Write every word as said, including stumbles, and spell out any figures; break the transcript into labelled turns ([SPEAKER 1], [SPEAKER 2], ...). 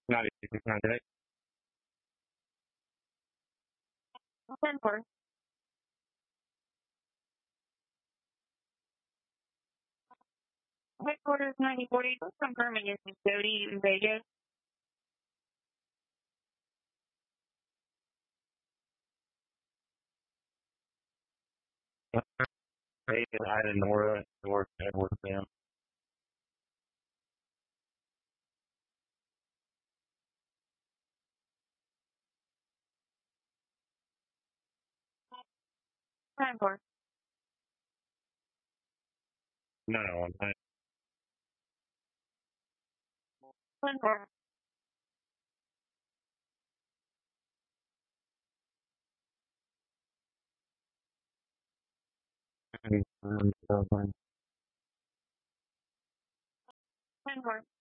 [SPEAKER 1] Not even contact. ten four. Headquarters ninety forty. Confirming is Jody in Vegas. Hey, I didn't Nora, Nora, Edward, Sam. ten four. No, no, I'm not. ten four. ten four.